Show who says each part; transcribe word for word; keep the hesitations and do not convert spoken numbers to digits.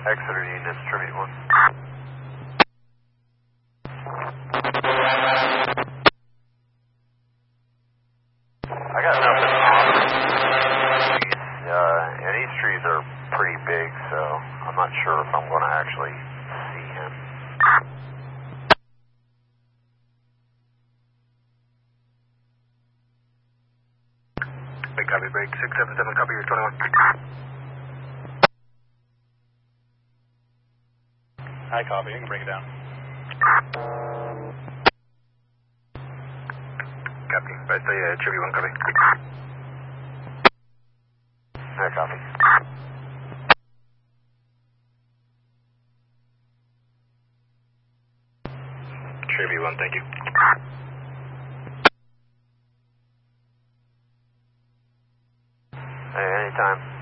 Speaker 1: Exeter units, Tribute one. I got nothing on these, uh, and these trees are pretty big, so I'm not sure if I'm going to actually see him.
Speaker 2: Big copy, break six seven seven, copy your twenty-one.
Speaker 3: Hi, copy, you can bring it down.
Speaker 2: Copy, right there, uh, Tribute one, copy.
Speaker 1: Hi, copy.
Speaker 2: Tribute one, thank you.
Speaker 1: Hey, anytime.